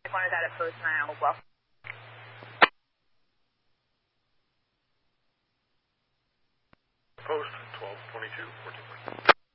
One is at a post now. Well. Post 1222 14.